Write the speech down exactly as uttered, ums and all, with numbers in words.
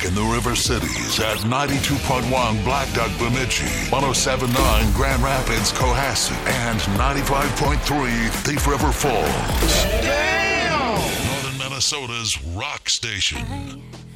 back in the River Cities at ninety-two point one Black Duck Bemidji, one oh seven point nine Grand Rapids Cohasset, and ninety-five point three Thief River Falls. Damn! Northern Minnesota's rock station.